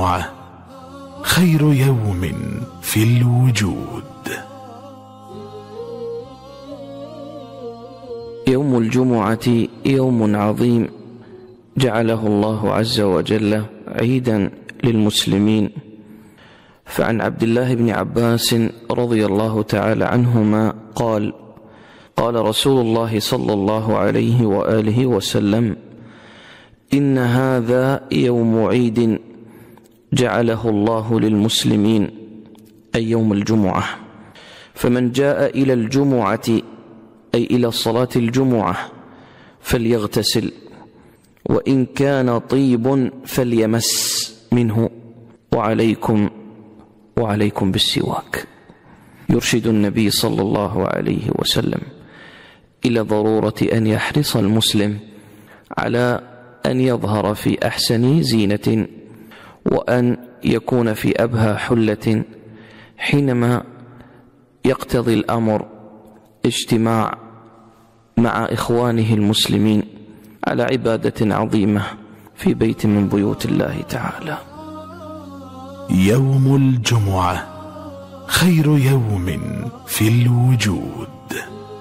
الجمعة خير يوم في الوجود. يوم الجمعة يوم عظيم جعله الله عز وجل عيدا للمسلمين. فعن عبد الله بن عباس رضي الله تعالى عنهما قال: قال رسول الله صلى الله عليه وآله وسلم: إن هذا يوم عيد جعله الله للمسلمين، أي يوم الجمعة، فمن جاء إلى الجمعة أي إلى صلاة الجمعة فليغتسل، وإن كان طيب فليمس منه، وعليكم بالسواك. يرشد النبي صلى الله عليه وسلم إلى ضرورة أن يحرص المسلم على أن يظهر في أحسن زينة، وأن يكون في أبهى حلة حينما يقتضي الأمر اجتماع مع إخوانه المسلمين على عبادة عظيمة في بيت من بيوت الله تعالى. يوم الجمعة خير يوم في الوجود.